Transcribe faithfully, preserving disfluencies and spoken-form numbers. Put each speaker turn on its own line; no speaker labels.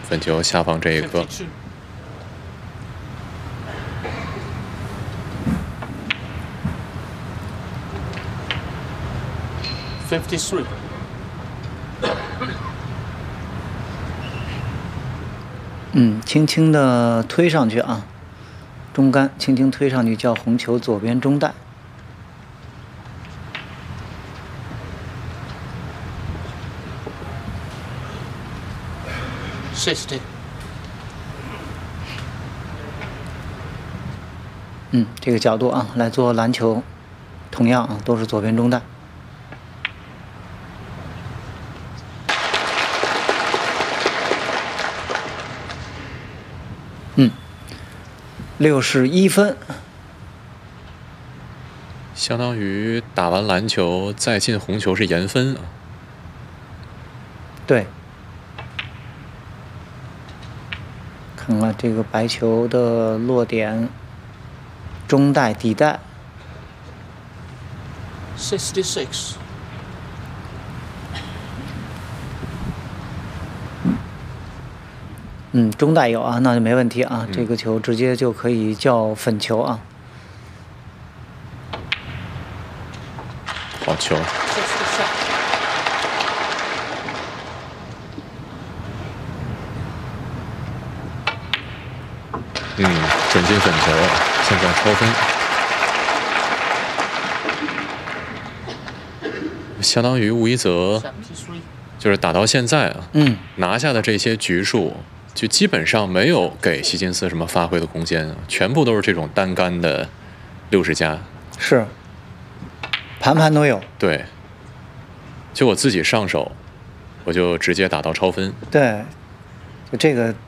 粉球下方这一颗。
fifty-three。
嗯，轻轻的推上去啊，中杆轻轻推上去，叫红球左边中带。
sixty。
嗯，这个角度啊，来做篮球，同样啊，都是左边中带。嗯，六十一分，
相当于打完篮球再进红球是延分啊。
对，看看这个白球的落点，中带底带。
sixty-six。
嗯，中带有啊，那就没问题啊。
嗯、
这个球直接就可以叫粉球啊。
好球。嗯，准进粉球，现在超分。相当于吴一泽就是打到现在啊，
嗯，
拿下的这些局数。就基本上没有给希金斯什么发挥的空间，全部都是这种单杆的六十加，
是盘盘都有。
对，就我自己上手，我就直接打到超分。
对，就这个